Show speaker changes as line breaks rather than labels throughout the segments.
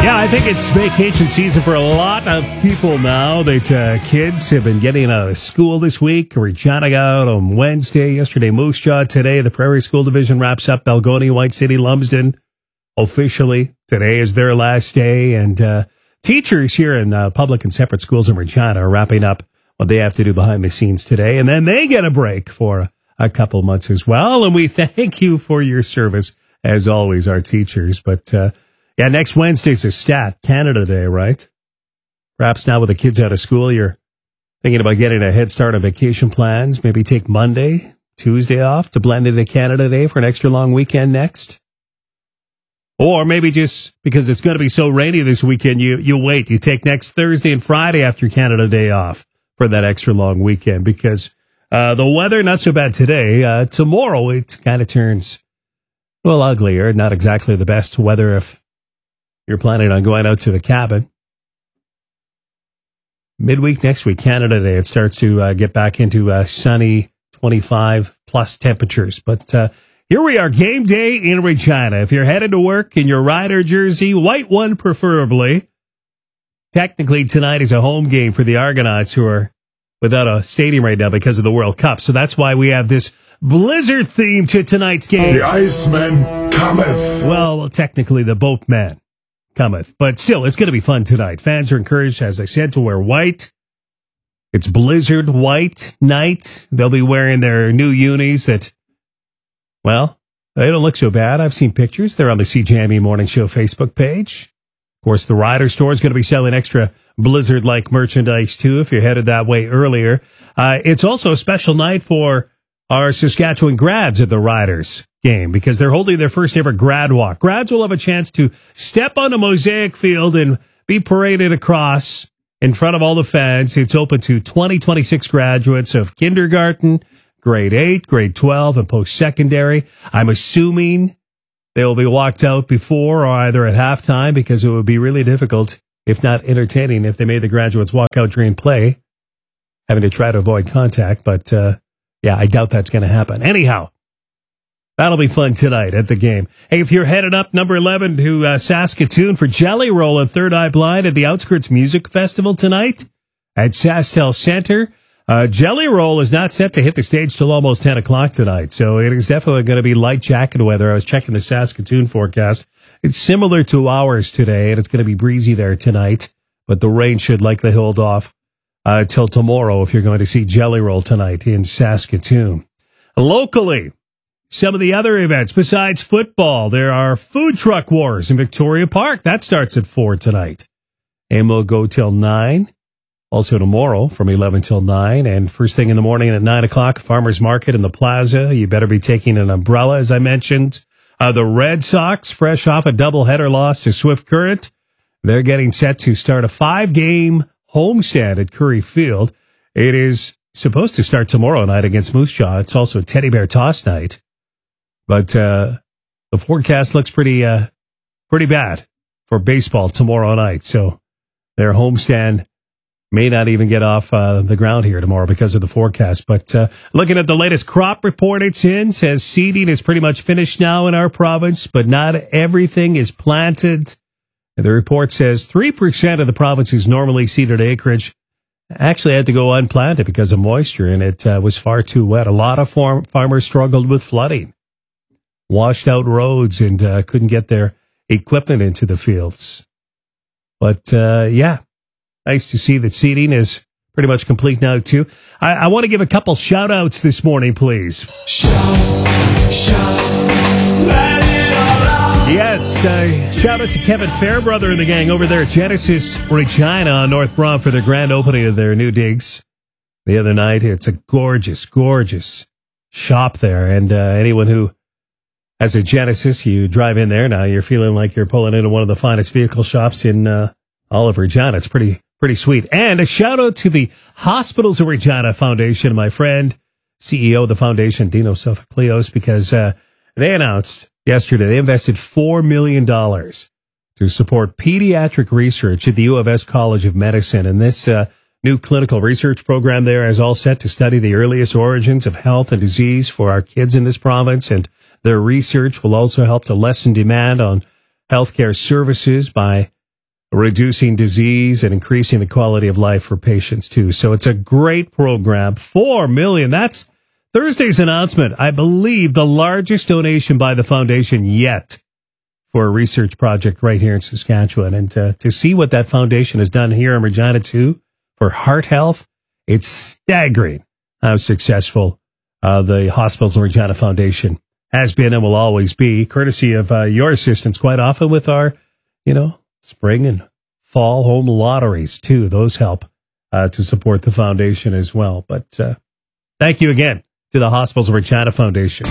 Yeah, I think it's vacation season for a lot of people now. That kids have been getting out of school this week. Regina got out on Wednesday. Yesterday, Moose Jaw. Today, the Prairie School Division wraps up. Balgonie, White City, Lumsden. Officially, today is their last day. And teachers here in public and separate schools in Regina are wrapping up what they have to do behind the scenes today. And then they get a break for a couple months as well. And we thank you for your service, as always, our teachers. But yeah, next Wednesday's a Stat Canada Day, right? Perhaps now with the kids out of school, you're thinking about getting a head start on vacation plans. Maybe take Monday, Tuesday off to blend into Canada Day for an extra long weekend next. Or maybe just because it's going to be so rainy this weekend, you wait. You take next Thursday and Friday after Canada Day off for that extra long weekend because the weather, not so bad today. Tomorrow, it kind of turns, well, uglier. Not exactly the best weather if you're planning on going out to the cabin. Midweek next week, Canada Day, it starts to get back into sunny 25-plus temperatures. But here we are, game day in Regina. If you're headed to work in your Rider jersey, white one preferably, technically tonight is a home game for the Argonauts, who are without a stadium right now because of the World Cup. So that's why we have this blizzard theme to tonight's game.
The Iceman cometh.
Well, technically the boatman cometh. But still, it's going to be fun tonight. Fans are encouraged, as I said, to wear white. It's blizzard white night. They'll be wearing their new unis that, well, they don't look so bad. I've seen pictures. They're on the CJME Morning Show Facebook page. Of course, the Rider store is going to be selling extra blizzard-like merchandise, too, if you're headed that way earlier. It's also a special night for our Saskatchewan grads at the Riders game because they're holding their first ever grad walk. Grads will have a chance to step on a mosaic field and be paraded across in front of all the fans. It's open to 2026 graduates of kindergarten, grade 8, grade 12, and post-secondary. I'm assuming they will be walked out before or either at halftime because it would be really difficult, if not entertaining, if they made the graduates walk out during play, having to try to avoid contact. But, yeah, I doubt that's going to happen. Anyhow, that'll be fun tonight at the game. Hey, if you're headed up number 11 to Saskatoon for Jelly Roll and Third Eye Blind at the Outskirts Music Festival tonight at SaskTel Center, Jelly Roll is not set to hit the stage till almost 10 o'clock tonight, so it is definitely going to be light jacket weather. I was checking the Saskatoon forecast. It's similar to ours today, and it's going to be breezy there tonight, but the rain should likely hold off till tomorrow if you're going to see Jelly Roll tonight in Saskatoon. Locally, some of the other events besides football, there are food truck wars in Victoria Park. That starts at 4 tonight, and will go till 9. Also tomorrow from 11 till 9. And first thing in the morning at 9 o'clock, Farmers Market in the Plaza. You better be taking an umbrella, as I mentioned. The Red Sox, fresh off a doubleheader loss to Swift Current. They're getting set to start a 5-game homestand at Curry Field. It is supposed to start tomorrow night against Moose Jaw. It's also Teddy Bear Toss night. But the forecast looks pretty bad for baseball tomorrow night. So their homestand may not even get off the ground here tomorrow because of the forecast. But looking at the latest crop report it's in, says seeding is pretty much finished now in our province, but not everything is planted. And the report says 3% of the province's normally seeded acreage actually had to go unplanted because of moisture, and it was far too wet. A lot of farmers struggled with flooding, washed out roads, and couldn't get their equipment into the fields. But, yeah. Nice to see that seeding is pretty much complete now, too. I want to give a couple shout-outs this morning, please.
Let it all out.
Yes, shout out to Kevin Fairbrother and the gang over there at Genesis Regina on North Brom for their grand opening of their new digs the other night. It's a gorgeous, gorgeous shop there. And anyone who has a Genesis, you drive in there now, you're feeling like you're pulling into one of the finest vehicle shops in all of Regina. It's pretty sweet. And a shout out to the Hospitals of Regina Foundation, my friend, CEO of the foundation, Dino Sophocleos, because they announced yesterday they invested $4 million to support pediatric research at the U of S College of Medicine. And this new clinical research program there is all set to study the earliest origins of health and disease for our kids in this province. And their research will also help to lessen demand on healthcare services by reducing disease and increasing the quality of life for patients too. So it's a great program. $4 million. That's Thursday's announcement. I believe the largest donation by the foundation yet for a research project right here in Saskatchewan. And to see what that foundation has done here in Regina too for heart health, it's staggering how successful the Hospitals of Regina Foundation has been and will always be, courtesy of your assistance quite often with our, spring and fall home lotteries too. Those help to support the foundation as well. But thank you again to the Hospitals of Regina Foundation.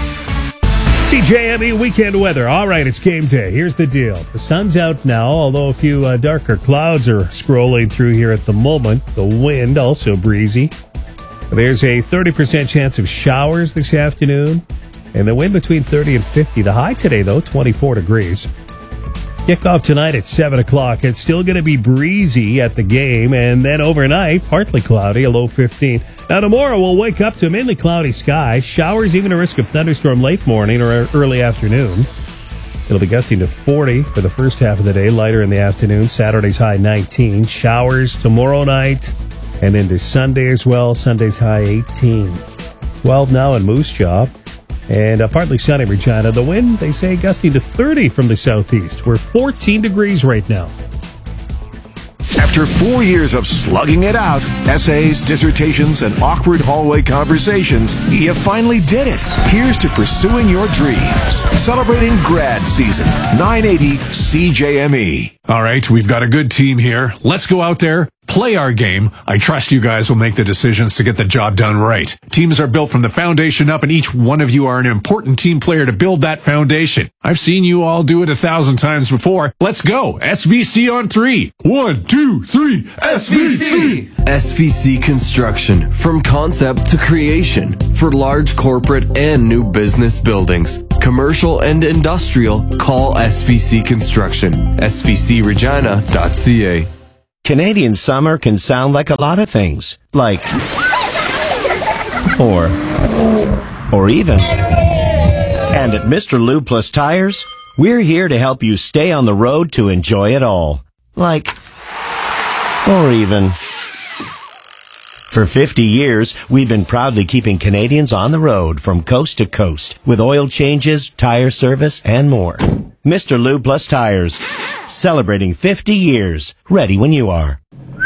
CJME weekend weather. All right, it's game day. Here's the deal. The sun's out now, although a few darker clouds are scrolling through here at the moment. The wind also breezy. There's a 30% chance of showers this afternoon, and the wind between 30 and 50. The high today, though, 24 degrees. Kickoff tonight at 7 o'clock. It's still going to be breezy at the game, and then overnight, partly cloudy, a low 15. Now, tomorrow, we'll wake up to a mainly cloudy sky. Showers, even a risk of thunderstorm late morning or early afternoon. It'll be gusting to 40 for the first half of the day, lighter in the afternoon. Saturday's high 19. Showers tomorrow night and into Sunday as well. Sunday's high 18. 12 now in Moose Jaw. And partly sunny Regina. The wind, they say, gusting to 30 from the southeast. We're 14 degrees right now.
After 4 years of slugging it out, essays, dissertations, and awkward hallway conversations, you finally did it. Here's to pursuing your dreams. Celebrating grad season. 980 CJME.
All right, we've got a good team here. Let's go out there, play our game. I trust you guys will make the decisions to get the job done right. Teams are built from the foundation up, and each one of you are an important team player to build that foundation. I've seen you all do it 1,000 times before. Let's go. SVC on 3. 1, 2, 3. SVC!
SVC Construction. From concept to creation. For large corporate and new business buildings. Commercial and industrial. Call SVC Construction. SVCregina.ca.
Canadian summer can sound like a lot of things. Like, or even. And at Mr. Lube Plus Tires, we're here to help you stay on the road to enjoy it all. Like, or even. For 50 years, we've been proudly keeping Canadians on the road from coast to coast with oil changes, tire service, and more. Mr. Lube Plus Tires, celebrating 50 years. Ready when you are.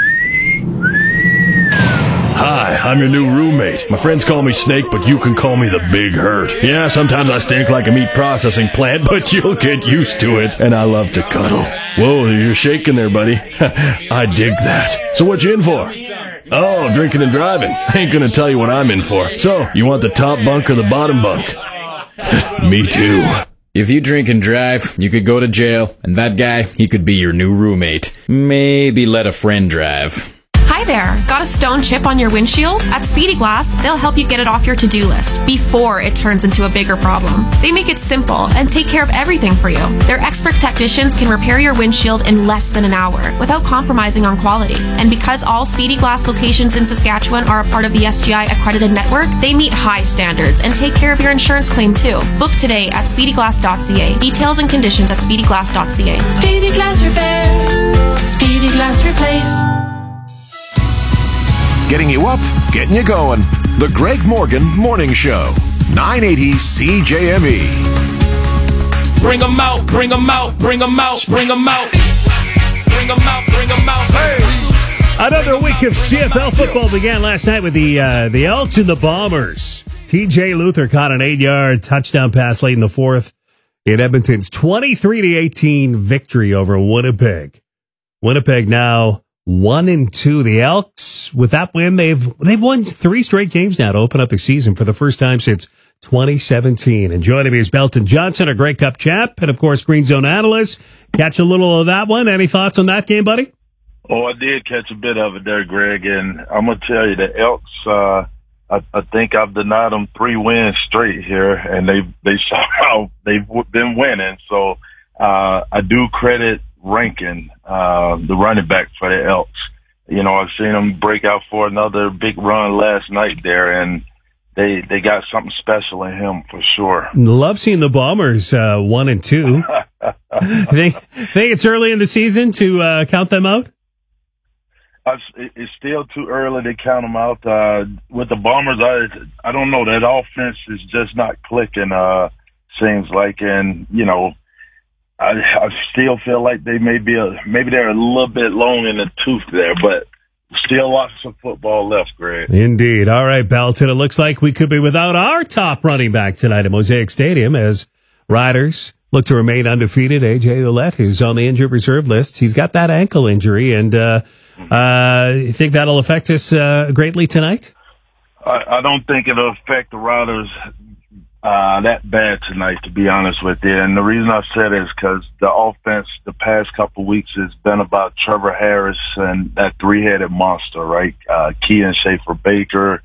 Hi, I'm your new roommate. My friends call me Snake, but you can call me the Big Hurt. Yeah, sometimes I stink like a meat processing plant, but you'll get used to it. And I love to cuddle. Whoa, you're shaking there, buddy. I dig that. So what you in for? Oh, drinking and driving. I ain't gonna tell you what I'm in for. So, you want the top bunk or the bottom bunk? Me too.
If you drink and drive, you could go to jail, and that guy, he could be your new roommate. Maybe let a friend drive.
Hi there. Got a stone chip on your windshield? At Speedy Glass, they'll help you get it off your to-do list before it turns into a bigger problem. They make it simple and take care of everything for you. Their expert technicians can repair your windshield in less than an hour without compromising on quality. And because all Speedy Glass locations in Saskatchewan are a part of the SGI accredited network, they meet high standards and take care of your insurance claim too. Book today at speedyglass.ca. Details and conditions at speedyglass.ca.
Speedy Glass Repair. Speedy Glass Replace.
Getting you up, getting you going. The Greg Morgan Morning Show. 980 CJME.
Bring 'em out, bring 'em out, bring 'em out, bring 'em out. Bring 'em out, bring 'em out. Hey!
Another week of CFL football began last night with the Elks and the Bombers. TJ Luther caught an 8-yard touchdown pass late in the fourth in Edmonton's 23-18 victory over Winnipeg. Winnipeg now 1-2. The Elks, with that win, they've won 3 straight games now to open up the season for the first time since 2017. And joining me is Belton Johnson, a Grey Cup champ, and of course Green Zone analyst. Catch a little of that one. Any thoughts on that game, buddy?
Oh, I did catch a bit of it there, Greg, and I'm gonna tell you the Elks. I think I've denied them 3 wins straight here, and they've been winning. So I do credit Rankin, the running back for the Elks. You know, I've seen them break out for another big run last night there, and they got something special in him for sure.
Love seeing the Bombers 1-2. Think it's early in the season to count them out?
It's still too early to count them out. With the Bombers, I don't know. That offense is just not clicking, seems like. And, I still feel like they maybe they're a little bit long in the tooth there, but still lots of football left, Greg.
Indeed. All right, Belton. It looks like we could be without our top running back tonight at Mosaic Stadium as Riders look to remain undefeated. A.J. Ouellette is on the injured reserve list. He's got that ankle injury, and you think that'll affect us greatly tonight?
I don't think it'll affect the Riders that bad tonight, to be honest with you. And the reason I said it is because the offense the past couple of weeks has been about Trevor Harris and that three-headed monster, right? Kean Schaefer-Baker,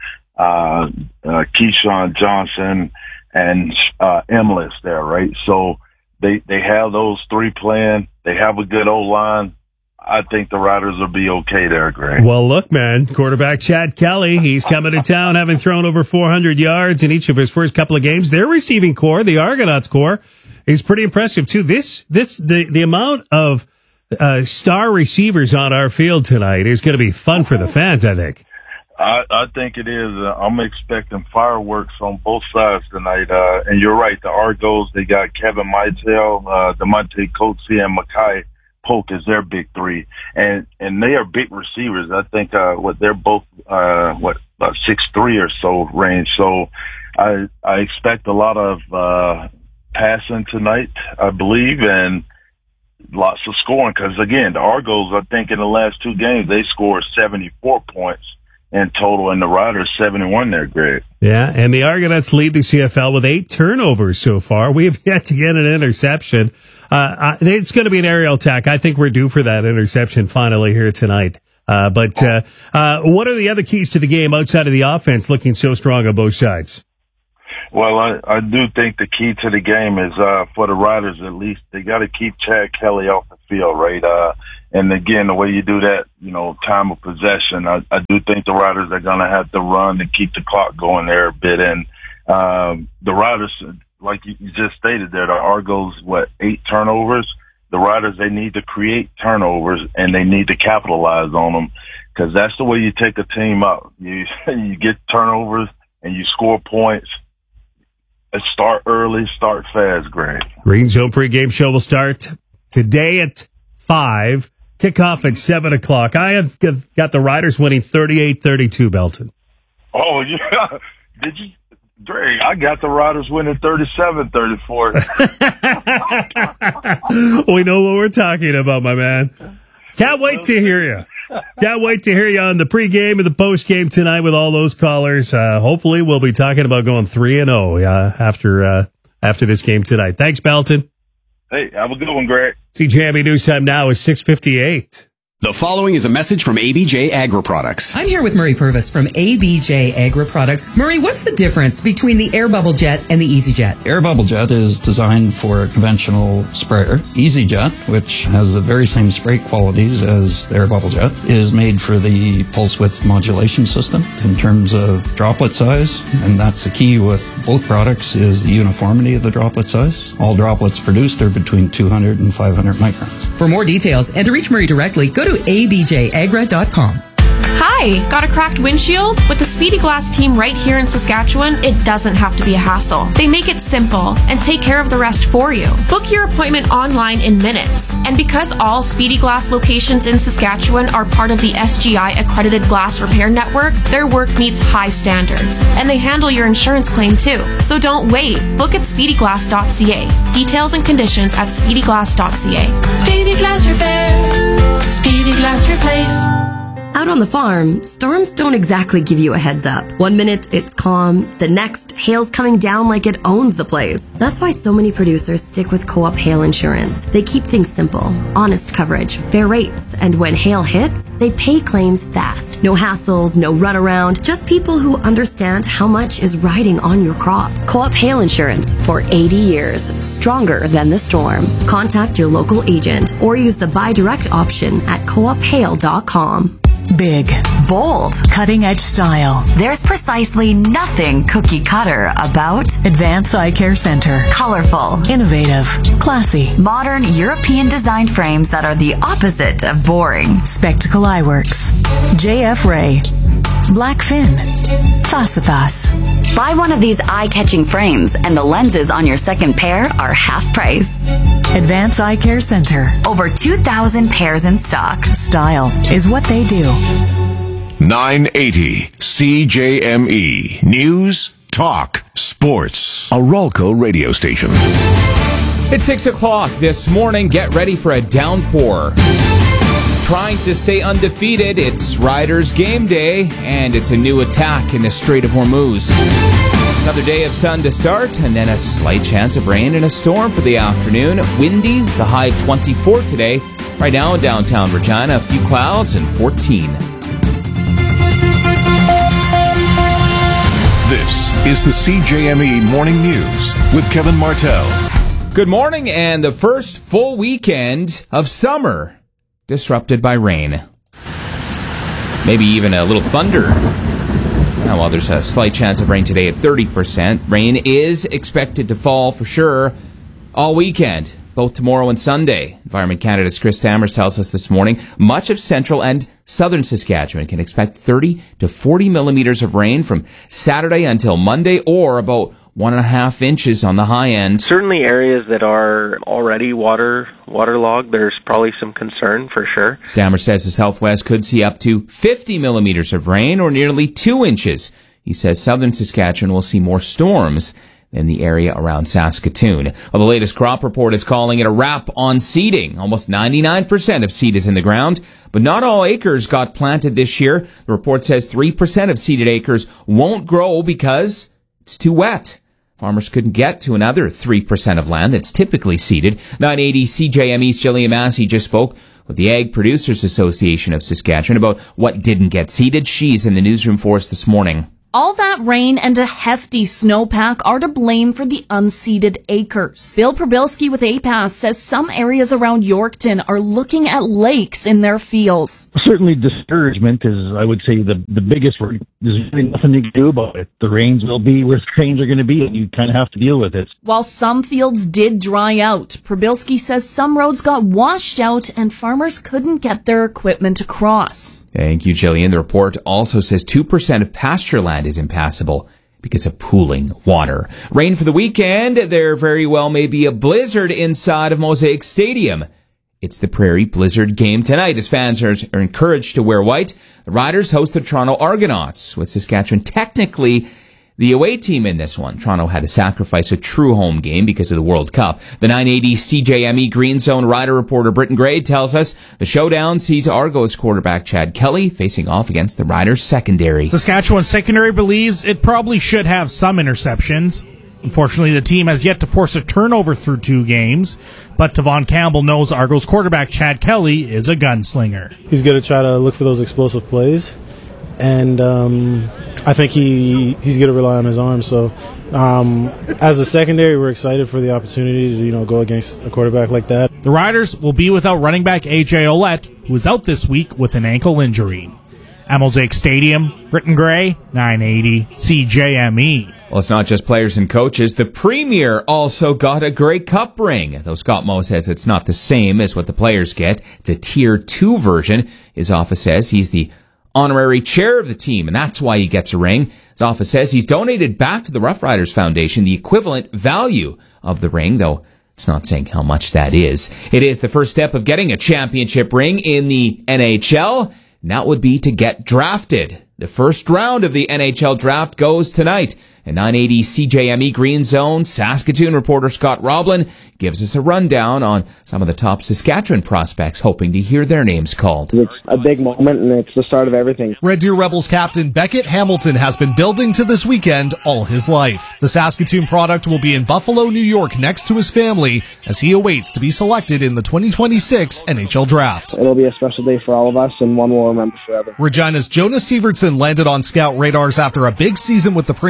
Keyshawn Johnson, and Emlis there, right? So they have those three playing. They have a good O-line. I think the Riders will be okay there, Greg.
Well, look, man, quarterback Chad Kelly, he's coming to town having thrown over 400 yards in each of his first couple of games. Their receiving core, the Argonauts core, is pretty impressive, too. The amount of star receivers on our field tonight is going to be fun for the fans, I think.
I think it is. I'm expecting fireworks on both sides tonight. And you're right, the Argos, they got Kevin Meitel, DeMonte Coatsy, and Makai Polk is their big three, and they are big receivers. I think they're both about 6'3" or so range. So I expect a lot of passing tonight, I believe, and lots of scoring. Because again, the Argos, I think in the last two games they scored 74 points in total, and the Riders 71 there, Greg.
Yeah, and the Argonauts lead the CFL with 8 turnovers so far. We have yet to get an interception. It's going to be an aerial attack. I think we're due for that interception finally here tonight. But what are the other keys to the game outside of the offense looking so strong on both sides?
Well, I do think the key to the game is, for the Riders at least, they got to keep Chad Kelly off the field, right? And again, the way you do that, time of possession, I do think the Riders are going to have to run and keep the clock going there a bit. And the Riders, like you just stated there, the Argos, 8 turnovers? The Riders, they need to create turnovers, and they need to capitalize on them, because that's the way you take a team out. You get turnovers, and you score points. Start early, start fast, Greg.
Green Zone pregame show will start today at 5, kickoff at 7 o'clock. I have got the Riders winning 38-32, Belton.
Oh, yeah. Did you? Greg, I got the Riders winning 37-34.
We know what we're talking about, my man. Can't wait to hear you. Can't wait to hear you on the pregame and the postgame tonight with all those callers. Hopefully, we'll be talking about going 3-0 after this game tonight. Thanks, Belton.
Hey, have a good one, Greg.
CJME News Time now is 6:58.
The following is a message from ABJ Agri Products.
I'm here with Murray Purvis from ABJ Agri Products. Murray, what's the difference between the Air Bubble Jet and the Easy Jet?
Air Bubble Jet is designed for a conventional sprayer. Easy Jet, which has the very same spray qualities as the Air Bubble Jet, is made for the pulse width modulation system in terms of droplet size. And that's the key with both products, is the uniformity of the droplet size. All droplets produced are between 200 and 500 microns.
For more details and to reach Murray directly, go to abjagra.com.
Hi, got a cracked windshield? With the Speedy Glass team right here in Saskatchewan, it doesn't have to be a hassle. They make it simple and take care of the rest for you. Book your appointment online in minutes. And because all Speedy Glass locations in Saskatchewan are part of the SGI accredited glass repair network, their work meets high standards. And they handle your insurance claim too. So don't wait. Book at speedyglass.ca. Details and conditions at speedyglass.ca.
Speedy Glass Repair. Speedy Glass Replace.
Out on the farm, storms don't exactly give you a heads up. 1 minute, it's calm. The next, hail's coming down like it owns the place. That's why so many producers stick with Co-op Hail Insurance. They keep things simple, honest coverage, fair rates, and when hail hits, they pay claims fast. No hassles, no runaround, just people who understand how much is riding on your crop. Co-op Hail Insurance for 80 years, stronger than the storm. Contact your local agent or use the buy direct option at coophail.com.
Big.
Bold.
Cutting-edge style.
There's precisely nothing cookie cutter about
Advanced Eye Care Center.
colorful,
Innovative. Classy.
modern European designed frames that are the opposite of boring.
Spectacle Eyeworks. JF Ray. Blackfin. Fasifas.
Buy one of these eye-catching frames and the lenses on your second pair are half price.
Advanced Eye Care Center.
Over 2,000 pairs in stock.
Style is what they do.
980 CJME News, Talk, Sports. A Ralco radio station.
It's 6 o'clock this morning. Get ready for a downpour. Trying to stay undefeated, it's Riders game day, and it's a new attack in the Strait of Hormuz. Another day of sun to start, and then a slight chance of rain and a storm for the afternoon. Windy, the high 24 today. Right now in downtown Regina, a few clouds and 14.
This is the CJME Morning News with Kevin Martell.
Good morning, and the first full weekend of summer disrupted by rain. Maybe even a little thunder. Now, while there's a slight chance of rain today at 30%, rain is expected to fall for sure all weekend, both tomorrow and Sunday. Environment Canada's Chris Stammers tells us this morning much of central and southern Saskatchewan can expect 30 to 40 millimeters of rain from Saturday until Monday, or about 1.5 inches on the high end.
Certainly areas that are already waterlogged, there's probably some concern for sure.
Stammer says the southwest could see up to 50 millimeters of rain, or nearly 2 inches. He says southern Saskatchewan will see more storms than the area around Saskatoon. Well, the latest crop report is calling it a wrap on seeding. Almost 99% of seed is in the ground, but not all acres got planted this year. The report says 3% of seeded acres won't grow because it's too wet. Farmers couldn't get to another 3% of land that's typically seeded. 980 CJME's Jillian Massey just spoke with the Ag Producers Association of Saskatchewan about what didn't get seeded. She's in the newsroom for us this morning.
All that rain and a hefty snowpack are to blame for the unseeded acres. Bill Probilski with APAS says some areas around Yorkton are looking at lakes in their fields.
Certainly discouragement is, I would say, the biggest word. There's really nothing you can do about it. The rains will be where the rains are going to be, and you kind of have to deal with it.
While some fields did dry out, Probilski says some roads got washed out and farmers couldn't get their equipment across.
Thank you, Jillian. The report also says 2% of pasture land is impassable because of pooling water. Rain for the weekend. There very well may be a blizzard inside of Mosaic Stadium. It's the Prairie Blizzard game tonight as fans are encouraged to wear white. The Riders host the Toronto Argonauts, with Saskatchewan technically the away team in this one. Toronto had to sacrifice a true home game because of the World Cup. The 980 CJME Green Zone Rider reporter Britton Gray tells us the showdown sees Argos quarterback Chad Kelly facing off against the Riders secondary.
Saskatchewan secondary believes it probably should have some interceptions. Unfortunately, the team has yet to force a turnover through 2 games, but Tavon Campbell knows Argos quarterback Chad Kelly is a gunslinger.
He's going to try to look for those explosive plays, and I think he's going to rely on his arm. So as a secondary, we're excited for the opportunity to go against a quarterback like that.
The Riders will be without running back AJ Ouellette, who is out this week with an ankle injury. At Mosaic Stadium, Britton Gray, 980 CJME.
Well, it's not just players and coaches. The Premier also got a Grey Cup ring. Though Scott Moe says it's not the same as what the players get. It's a Tier 2 version. His office says he's the honorary chair of the team, and that's why he gets a ring. His office says he's donated back to the Rough Riders Foundation the equivalent value of the ring, though it's not saying how much that is. It is the first step of getting a championship ring in the NHL, and that would be to get drafted. The first round of the NHL draft goes tonight. And 980 CJME Green Zone, Saskatoon reporter Scott Roblin gives us a rundown on some of the top Saskatchewan prospects hoping to hear their names called.
It's a big moment, and it's the start of everything.
Red Deer Rebels captain Beckett Hamilton has been building to this weekend all his life. The Saskatoon product will be in Buffalo, New York, next to his family as he awaits to be selected in the 2026 NHL Draft.
It'll be a special day for all of us, and one we'll remember forever.
Regina's Jonas Sievertson landed on scout radars after a big season with the Prince Albert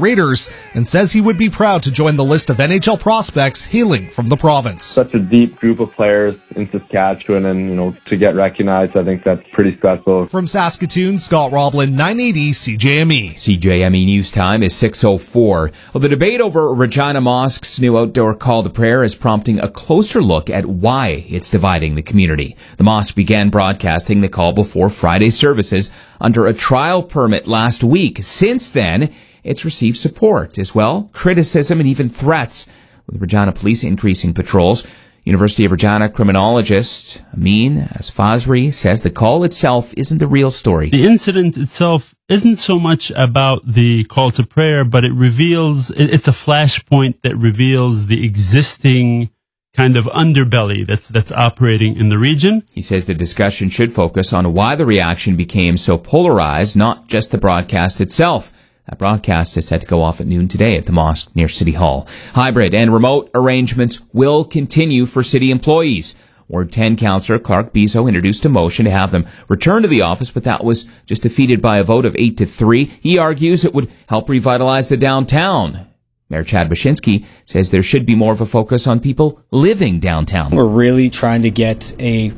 Raiders and says he would be proud to join the list of NHL prospects hailing from the province.
Such a deep group of players in Saskatchewan, and to get recognized, I think that's pretty special.
From Saskatoon, Scott Roblin, 980 CJME.
CJME News Time is 6:04. Well, the debate over Regina Mosque's new outdoor call to prayer is prompting a closer look at why it's dividing the community. The mosque began broadcasting the call before Friday services under a trial permit last week. Since then, it's received support as well, criticism and even threats, with Regina Police increasing patrols. University of Regina criminologist Amin Asfazri says the call itself isn't the real story.
The incident itself isn't so much about the call to prayer, but it's a flashpoint that reveals the existing kind of underbelly that's operating in the region.
He says the discussion should focus on why the reaction became so polarized, not just the broadcast itself. That broadcast is set to go off at noon today at the mosque near City Hall. Hybrid and remote arrangements will continue for city employees. Ward 10 Councillor Clark Bizo introduced a motion to have them return to the office, but that was just defeated by a vote of 8-3. He argues it would help revitalize the downtown. Mayor Chad Bashinsky says there should be more of a focus on people living downtown.
We're really trying to get a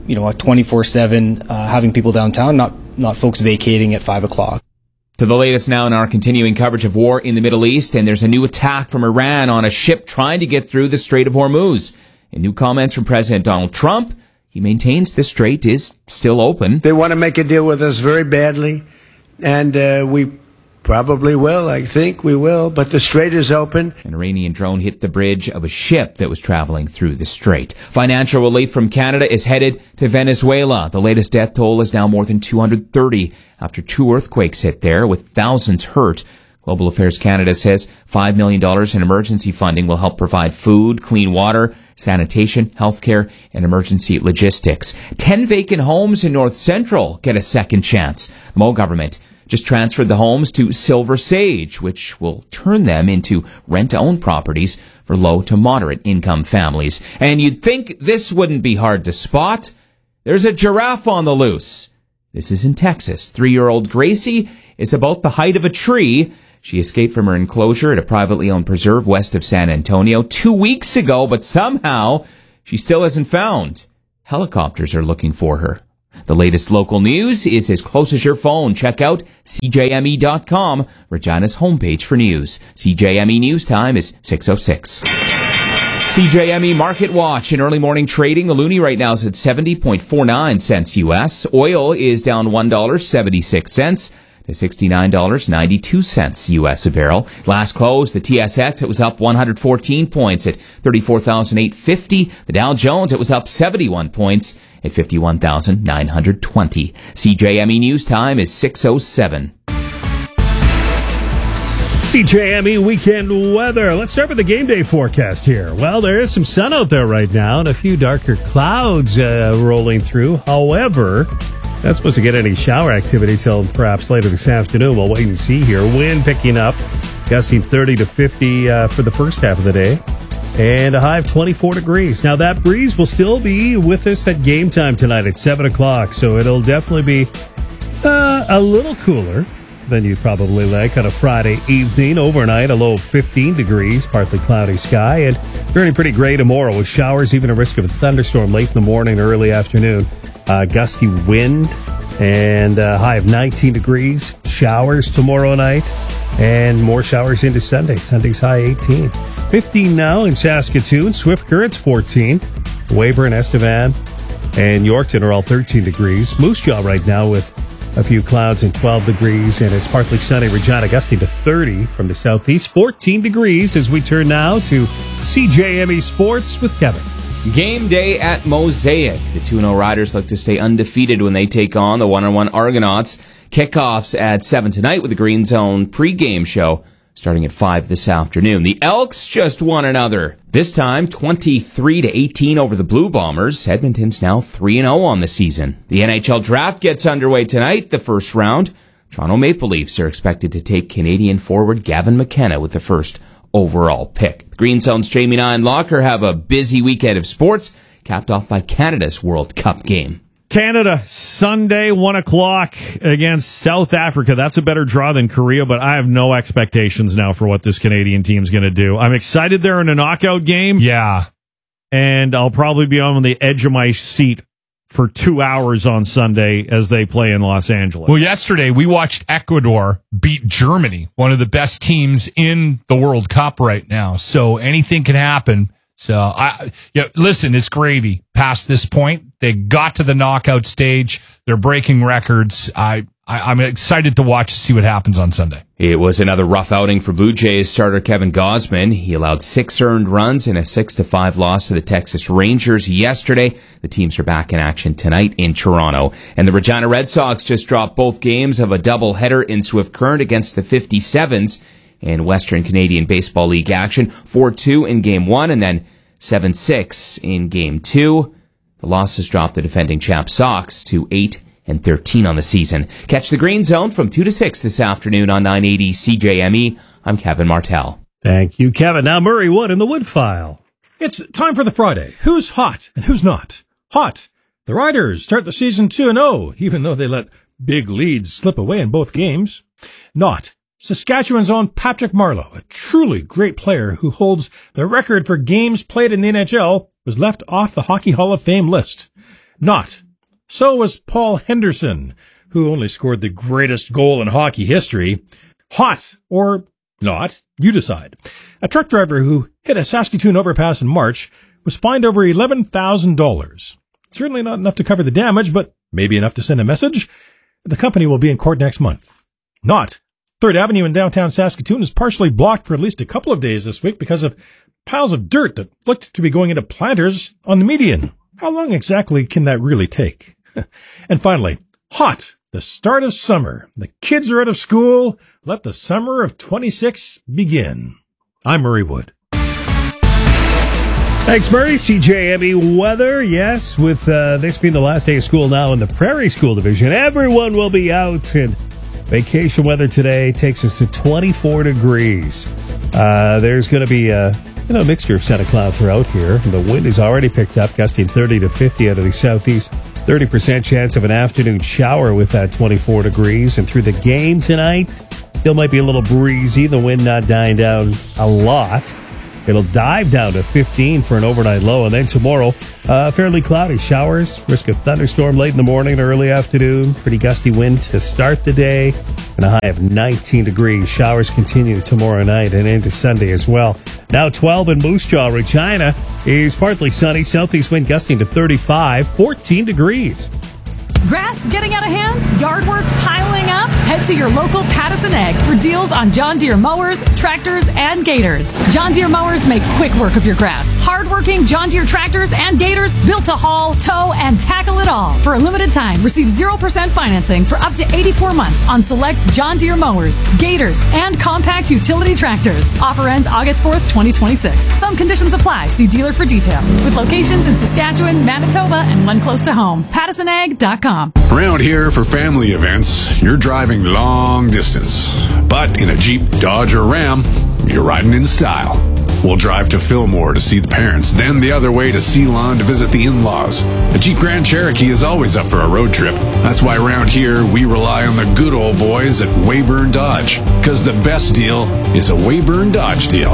24/7 having people downtown, not folks vacating at 5 o'clock.
To the latest now in our continuing coverage of war in the Middle East, and there's a new attack from Iran on a ship trying to get through the Strait of Hormuz. In new comments from President Donald Trump, he maintains the strait is still open.
They want to make a deal with us very badly, and we probably will. I think we will, but the strait is open.
An Iranian drone hit the bridge of a ship that was traveling through the strait. Financial relief from Canada is headed to Venezuela. The latest death toll is now more than 230 after 2 earthquakes hit there, with thousands hurt. Global Affairs Canada says $5 million in emergency funding will help provide food, clean water, sanitation, healthcare, and emergency logistics. 10 vacant homes in North Central get a second chance. The Moe government just transferred the homes to Silver Sage, which will turn them into rent-to-own properties for low to moderate income families. And you'd think this wouldn't be hard to spot. There's a giraffe on the loose. This is in Texas. 3-year-old Gracie is about the height of a tree. She escaped from her enclosure at a privately owned preserve west of San Antonio 2 weeks ago, but somehow she still isn't found. Helicopters are looking for her. The latest local news is as close as your phone. Check out CJME.com, Regina's homepage for news. CJME News Time is 6:06. CJME Market Watch in early morning trading. The loonie right now is at 70.49 cents U.S. Oil is down $1.76 to $69.92 U.S. a barrel. Last close, the TSX, it was up 114 points at 34,850. The Dow Jones, it was up 71 points at 51,920. CJME News Time is 6:07.
CJME weekend weather. Let's start with the game day forecast here. Well, there is some sun out there right now and a few darker clouds rolling through. However, not supposed to get any shower activity till perhaps later this afternoon. We'll wait and see here. Wind picking up, gusting 30 to 50 for the first half of the day. And a high of 24 degrees. Now, that breeze will still be with us at game time tonight at 7 o'clock. So it'll definitely be a little cooler than you'd probably like on a Friday evening. Overnight, a low of 15 degrees, partly cloudy sky, and turning pretty gray tomorrow with showers, even a risk of a thunderstorm late in the morning, early afternoon. Gusty wind and a high of 19 degrees. Showers tomorrow night and more showers into Sunday. Sunday's high 18. 15 now in Saskatoon. Swift Current's 14. Weyburn, Estevan, and Yorkton are all 13 degrees. Moose Jaw right now with a few clouds and 12 degrees, and it's partly sunny. Regina gusting to 30 from the southeast. 14 degrees as we turn now to CJME Sports with Kevin.
Game day at Mosaic. The 2-0 Riders look to stay undefeated when they take on the 1-1 Argonauts. Kickoffs at 7 tonight with the Green Zone pregame show starting at 5 this afternoon. The Elks just won another. This time 23-18 over the Blue Bombers. Edmonton's now 3-0 on the season. The NHL draft gets underway tonight, the first round. Toronto Maple Leafs are expected to take Canadian forward Gavin McKenna with the first overall pick. The Green Zone's Jamie Nye and Locker have a busy weekend of sports, capped off by Canada's World Cup game.
Canada, Sunday, 1 o'clock against South Africa. That's a better draw than Korea, but I have no expectations now for what this Canadian team's going to do. I'm excited they're in a knockout game.
Yeah.
And I'll probably be on the edge of my seat for 2 hours on Sunday as they play in Los Angeles.
Well, yesterday we watched Ecuador beat Germany, one of the best teams in the World Cup right now. So anything can happen. So, listen, it's gravy past this point. They got to the knockout stage. They're breaking records. I'm excited to watch to see what happens on Sunday.
It was another rough outing for Blue Jays starter Kevin Gausman. He allowed 6 earned runs in a 6-5 loss to the Texas Rangers yesterday. The teams are back in action tonight in Toronto. And the Regina Red Sox just dropped both games of a doubleheader in Swift Current against the 57s in Western Canadian Baseball League action. 4-2 in Game 1 and then 7-6 in Game 2. The losses dropped the defending champ Sox to 8-13 on the season. Catch the Green Zone from 2 to 6 this afternoon on 980 CJME. I'm Kevin Martell.
Thank you, Kevin. Now Murray Wood in the Wood File.
It's time for the Friday. Who's hot and who's not? Hot. The Riders start the season 2-0, even though they let big leads slip away in both games. Not. Saskatchewan's own Patrick Marleau, a truly great player who holds the record for games played in the NHL, was left off the Hockey Hall of Fame list. Not. So was Paul Henderson, who only scored the greatest goal in hockey history. Hot or not, you decide. A truck driver who hit a Saskatoon overpass in March was fined over $11,000. Certainly not enough to cover the damage, but maybe enough to send a message. The company will be in court next month. Not. 3rd Avenue in downtown Saskatoon is partially blocked for at least a couple of days this week because of piles of dirt that looked to be going into planters on the median. How long exactly can that really take? And finally, hot. The start of summer. The kids are out of school. Let the summer of 26 begin. I'm Murray Wood.
Thanks, Murray. CJME weather. Yes, with this being the last day of school now in the Prairie School Division, everyone will be out. And vacation weather today takes us to 24 degrees. There's going to be a mixture of sun and cloud throughout here. The wind is already picked up, gusting 30 to 50 out of the southeast. 30% chance of an afternoon shower with that 24 degrees. And through the game tonight, still might be a little breezy. The wind not dying down a lot. It'll dive down to 15 for an overnight low. And then tomorrow, fairly cloudy showers. Risk of thunderstorm late in the morning and early afternoon. Pretty gusty wind to start the day. And a high of 19 degrees. Showers continue tomorrow night and into Sunday as well. Now 12 in Moose Jaw. Regina is partly sunny. Southeast wind gusting to 35. 14 degrees.
Grass getting out of hand? Yard work piling up? Head to your local Pattison Ag for deals on John Deere mowers, tractors, and gators. John Deere mowers make quick work of your grass. Hard-working John Deere tractors and gators built to haul, tow, and tackle it all. For a limited time, receive 0% financing for up to 84 months on select John Deere mowers, gators, and compact utility tractors. Offer ends August 4th, 2026. Some conditions apply. See dealer for details. With locations in Saskatchewan, Manitoba, and one close to home. PattisonAg.com.
Around here for family events, you're driving long distance. But in a Jeep, Dodge, or Ram, you're riding in style. We'll drive to Fillmore to see the parents, then the other way to Ceylon to visit the in-laws. A Jeep Grand Cherokee is always up for a road trip. That's why around here, we rely on the good old boys at Weyburn Dodge. Because the best deal is a Weyburn Dodge deal.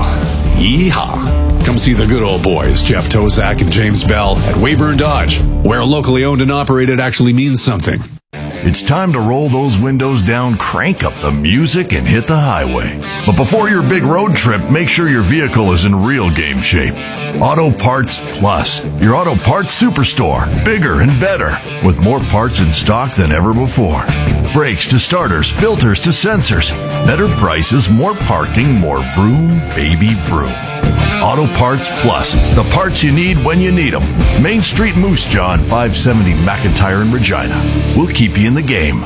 Yeehaw! Come see the good old boys, Jeff Tozak and James Bell at Weyburn Dodge, where locally owned and operated actually means something.
It's time to roll those windows down, crank up the music, and hit the highway. But before your big road trip, make sure your vehicle is in real game shape. Auto Parts Plus, your auto parts superstore. Bigger and better, with more parts in stock than ever before. Brakes to starters, filters to sensors. Better prices, more parking, more vroom, baby vroom. Auto Parts Plus, the parts you need when you need them. Main Street, Moose Jaw, and 570 McIntyre in Regina. We'll keep you in the game.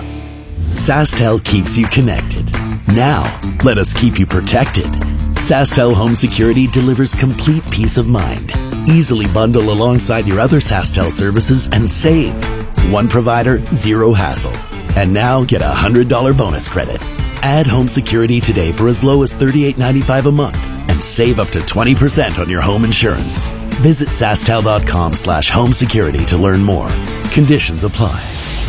SaskTel keeps you connected. Now, let us keep you protected. SaskTel Home Security delivers complete peace of mind. Easily bundle alongside your other SaskTel services and save. One provider, zero hassle. And now get a $100 bonus credit. Add home security today for as low as $38.95 a month and save up to 20% on your home insurance. Visit SaskTel.com/home security to learn more. Conditions apply.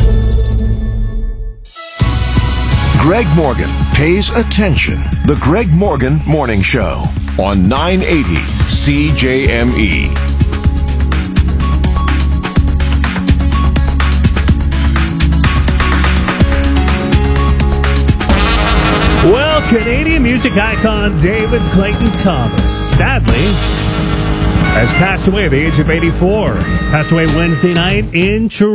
Greg Morgan pays attention. The Greg Morgan Morning Show on 980 CJME.
Well, Canadian music icon David Clayton Thomas, sadly, has passed away at the age of 84. Passed away Wednesday night in Toronto.